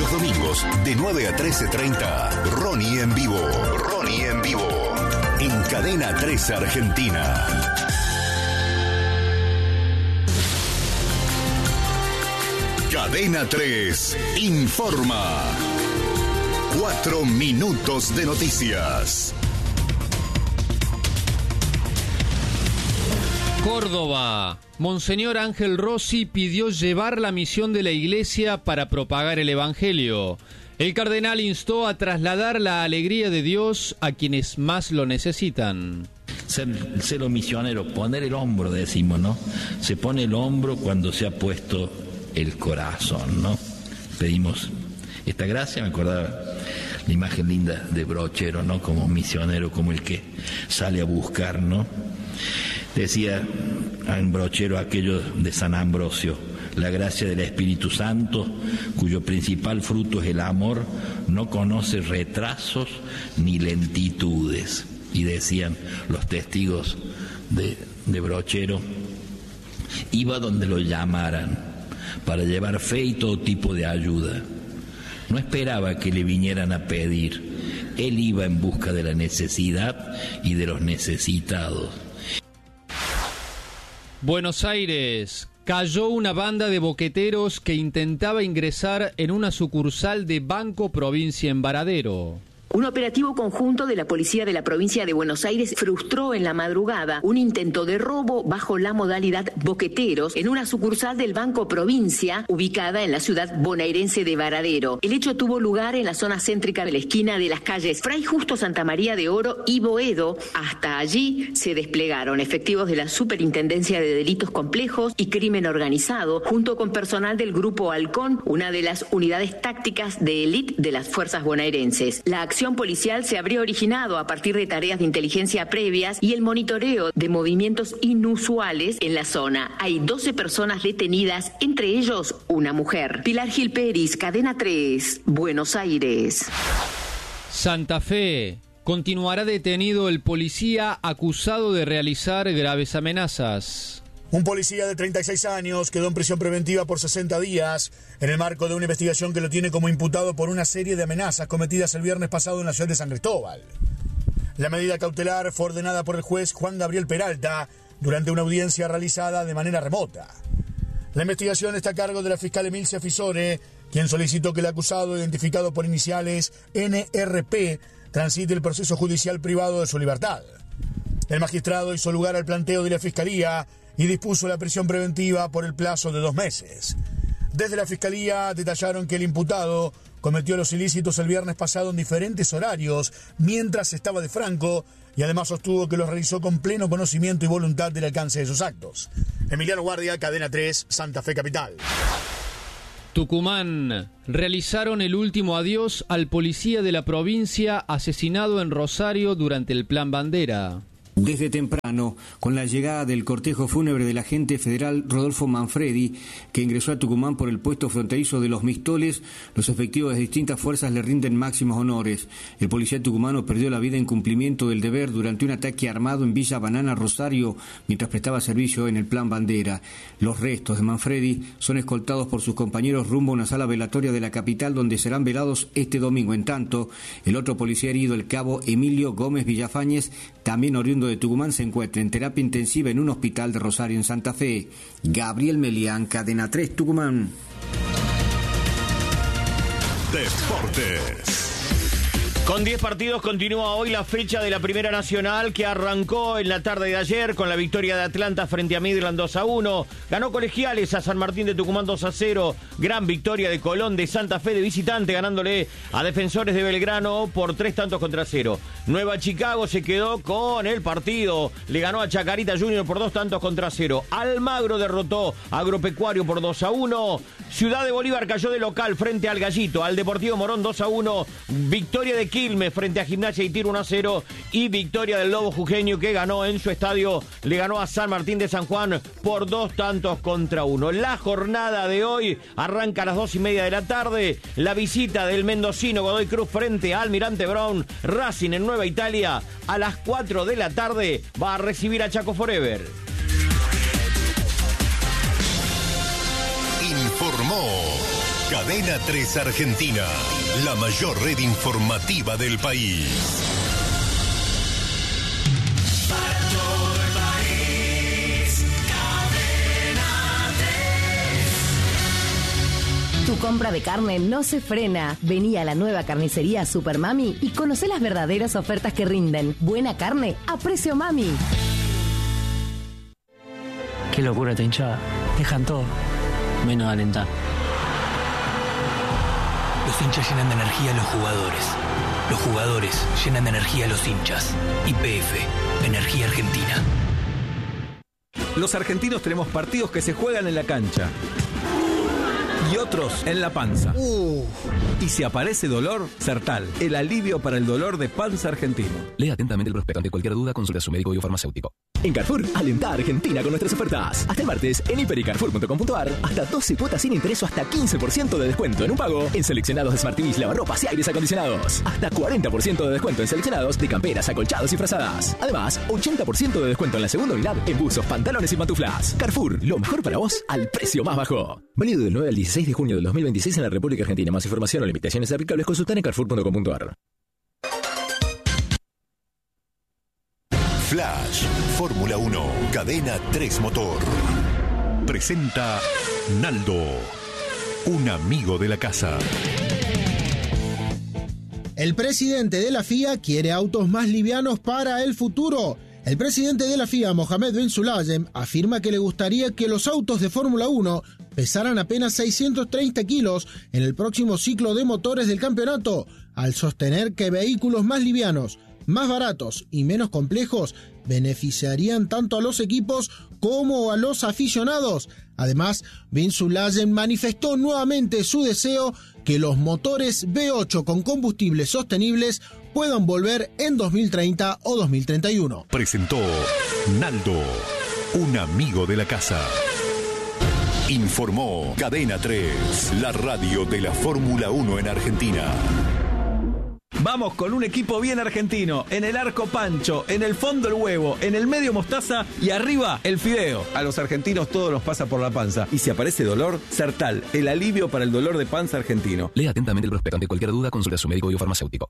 Los domingos de 9 a 13:30, Ronnie en vivo. Ronnie en vivo. En Cadena 3 Argentina. Cadena 3 informa. 4 minutos de noticias. Córdoba. Monseñor Ángel Rossi pidió llevar la misión de la Iglesia para propagar el Evangelio. El cardenal instó a trasladar la alegría de Dios a quienes más lo necesitan. Ser un misionero, poner el hombro, decimos, ¿no? Se pone el hombro cuando se ha puesto el corazón, ¿no? Pedimos esta gracia, me acordaba la imagen linda de Brochero, ¿no? Como misionero, como el que sale a buscar, ¿no? Decía en Brochero aquello de San Ambrosio: la gracia del Espíritu Santo, cuyo principal fruto es el amor, no conoce retrasos ni lentitudes. Y decían los testigos de Brochero, iba donde lo llamaran para llevar fe y todo tipo de ayuda. No esperaba que le vinieran a pedir, él iba en busca de la necesidad y de los necesitados. Buenos Aires. Cayó una banda de boqueteros que intentaba ingresar en una sucursal de Banco Provincia en Varadero. Un operativo conjunto de la policía de la provincia de Buenos Aires frustró en la madrugada un intento de robo bajo la modalidad boqueteros en una sucursal del Banco Provincia ubicada en la ciudad bonaerense de Varadero. El hecho tuvo lugar en la zona céntrica de la esquina de las calles Fray Justo Santa María de Oro y Boedo. Hasta allí se desplegaron efectivos de la Superintendencia de Delitos Complejos y Crimen Organizado junto con personal del Grupo Halcón, una de las unidades tácticas de élite de las fuerzas bonaerenses. La acción policial se habría originado a partir de tareas de inteligencia previas y el monitoreo de movimientos inusuales en la zona. Hay 12 personas detenidas, entre ellos una mujer. Pilar Gil Peris, Cadena 3, Buenos Aires. Santa Fe. Continuará detenido el policía acusado de realizar graves amenazas. Un policía de 36 años quedó en prisión preventiva por 60 días en el marco de una investigación que lo tiene como imputado por una serie de amenazas cometidas el viernes pasado en la ciudad de San Cristóbal. La medida cautelar fue ordenada por el juez Juan Gabriel Peralta durante una audiencia realizada de manera remota. La investigación está a cargo de la fiscal Emilcia Fisore, quien solicitó que el acusado, identificado por iniciales NRP, transite el proceso judicial privado de su libertad. El magistrado hizo lugar al planteo de la fiscalía y dispuso la prisión preventiva por el plazo de 2 meses. Desde la Fiscalía detallaron que el imputado cometió los ilícitos el viernes pasado en diferentes horarios mientras estaba de franco y además sostuvo que los realizó con pleno conocimiento y voluntad del alcance de sus actos. Emiliano Guardia, Cadena 3, Santa Fe Capital. Tucumán. Realizaron el último adiós al policía de la provincia asesinado en Rosario durante el Plan Bandera. Desde temprano, con la llegada del cortejo fúnebre del agente federal Rodolfo Manfredi, que ingresó a Tucumán por el puesto fronterizo de Los Mistoles, los efectivos de distintas fuerzas le rinden máximos honores. El policía tucumano perdió la vida en cumplimiento del deber durante un ataque armado en Villa Banana, Rosario, mientras prestaba servicio en el Plan Bandera. Los restos de Manfredi son escoltados por sus compañeros rumbo a una sala velatoria de la capital, donde serán velados este domingo. En tanto, el otro policía herido, el cabo Emilio Gómez Villafañez, también oriundo de Tucumán, se encuentra en terapia intensiva en un hospital de Rosario, en Santa Fe. Gabriel Melián, Cadena 3, Tucumán. Deportes. Con 10 partidos continúa hoy la fecha de la Primera Nacional, que arrancó en la tarde de ayer con la victoria de Atlanta frente a Midland 2-1. Ganó Colegiales a San Martín de Tucumán 2-0. Gran victoria de Colón de Santa Fe de visitante, ganándole a Defensores de Belgrano por 3-0. Nueva Chicago se quedó con el partido. Le ganó a Chacarita Junior por 2-0. Almagro derrotó a Agropecuario por 2-1. Ciudad de Bolívar cayó de local frente al Gallito. Al Deportivo Morón 2-1. Victoria de Quilmes frente a Gimnasia y Tiro 1-0 y victoria del Lobo Jujeño, que ganó en su estadio, le ganó a San Martín de San Juan por 2-1. La jornada de hoy arranca a las 2:30 de la tarde, la visita del mendocino Godoy Cruz frente a Almirante Brown. Racing en Nueva Italia a las 4 de la tarde va a recibir a Chaco Forever. Informó Cadena 3 Argentina, la mayor red informativa del país. Para todo el país, Cadena 3. Tu compra de carne no se frena. Vení a la nueva carnicería Super Mami y conocé las verdaderas ofertas que rinden. Buena carne a precio mami. Qué locura esta hinchada. Dejan todo, menos alentar. Los hinchas llenan de energía a los jugadores. Los jugadores llenan de energía a los hinchas. YPF, Energía Argentina. Los argentinos tenemos partidos que se juegan en la cancha y otros en la panza. Y si aparece dolor, Sertal, el alivio para el dolor de panza argentino. Lea atentamente el prospecto. Ante cualquier duda, consulte a su médico y o farmacéutico. En Carrefour, alenta a Argentina con nuestras ofertas. Hasta el martes, en hiper.y.carrefour.com.ar, hasta 12 cuotas sin interés o hasta 15% de descuento en un pago en seleccionados de Smart TVs, lavarropas y aires acondicionados. Hasta 40% de descuento en seleccionados de camperas, acolchados y frazadas. Además, 80% de descuento en la segunda unidad en buzos, pantalones y pantuflas. Carrefour, lo mejor para vos al precio más bajo. Válido del 9 al 16 de junio del 2026 en la República Argentina. Más información o limitaciones aplicables consultan en carrefour.com.ar. Flash, Fórmula 1, Cadena 3 Motor. Presenta Naldo, un amigo de la casa. El presidente de la FIA quiere autos más livianos para el futuro. El presidente de la FIA, Mohamed Ben Sulayem, afirma que le gustaría que los autos de Fórmula 1 pesaran apenas 630 kilos en el próximo ciclo de motores del campeonato, al sostener que vehículos más livianos, más baratos y menos complejos beneficiarían tanto a los equipos como a los aficionados. Además, Ben Sulayem manifestó nuevamente su deseo que los motores V8 con combustibles sostenibles puedan volver en 2030 o 2031. Presentó Naldo, un amigo de la casa. Informó Cadena 3, la radio de la Fórmula 1 en Argentina. Vamos con un equipo bien argentino. En el arco Pancho, en el fondo el huevo, en el medio mostaza y arriba el fideo. A los argentinos todo nos pasa por la panza. Y si aparece dolor, Sertal, el alivio para el dolor de panza argentino. Lea atentamente el prospecto. Ante cualquier duda, consulte a su médico y o farmacéutico.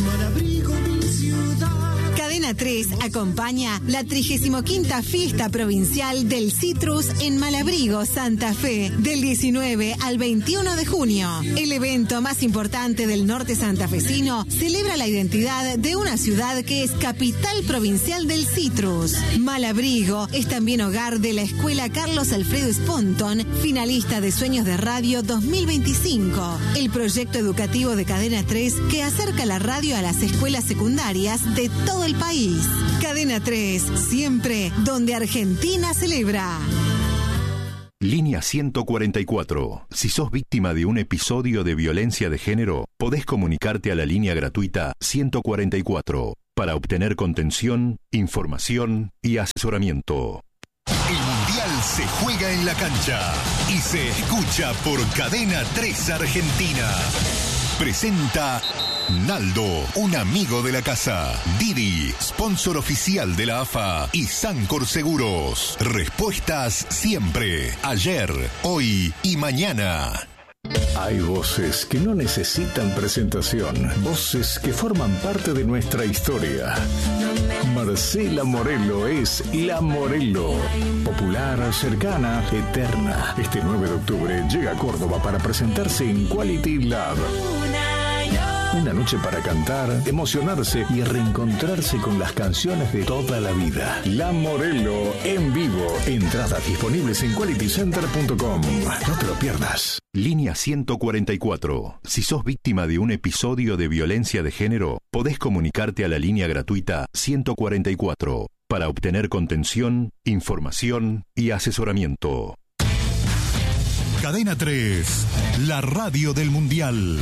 Cadena 3 acompaña la 35ª Fiesta Provincial del Citrus en Malabrigo, Santa Fe, del 19 al 21 de junio. El evento más importante del norte santafesino celebra la identidad de una ciudad que es capital provincial del citrus. Malabrigo es también hogar de la Escuela Carlos Alfredo Sponton, finalista de Sueños de Radio 2025, el proyecto educativo de Cadena 3 que acerca la radio a las escuelas secundarias de todo el país. Cadena 3, siempre donde Argentina celebra. Línea 144. Si sos víctima de un episodio de violencia de género, podés comunicarte a la línea gratuita 144 para obtener contención, información y asesoramiento. El Mundial se juega en la cancha y se escucha por Cadena 3 Argentina. Presenta Naldo, un amigo de la casa. Didi, sponsor oficial de la AFA y Sancor Seguros. Respuestas siempre, ayer, hoy y mañana. Hay voces que no necesitan presentación, voces que forman parte de nuestra historia. Marcela Morelo es La Morelo, popular, cercana, eterna. Este 9 de octubre llega a Córdoba para presentarse en Quality Lab. Una noche para cantar, emocionarse y reencontrarse con las canciones de toda la vida. La Morelo en vivo. Entradas disponibles en qualitycenter.com. No te lo pierdas. Línea 144. Si sos víctima de un episodio de violencia de género, podés comunicarte a la línea gratuita 144 para obtener contención, información y asesoramiento. Cadena 3, la radio del Mundial.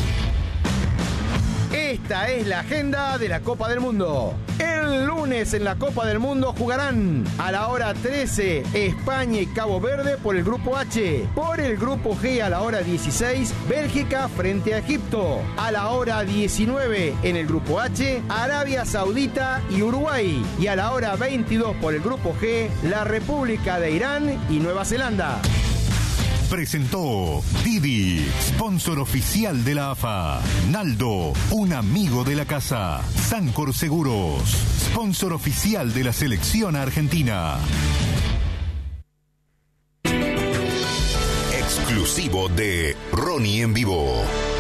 Esta es la agenda de la Copa del Mundo. El lunes en la Copa del Mundo jugarán a la hora 13 España y Cabo Verde por el grupo H. Por el grupo G a la hora 16 Bélgica frente a Egipto. A la hora 19 en el grupo H Arabia Saudita y Uruguay. Y a la hora 22 por el grupo G la República de Irán y Nueva Zelanda. presentó Didi, sponsor oficial de la AFA. Naldo, un amigo de la casa. Sancor Seguros, sponsor oficial de la selección argentina. Exclusivo de Ronnie en vivo.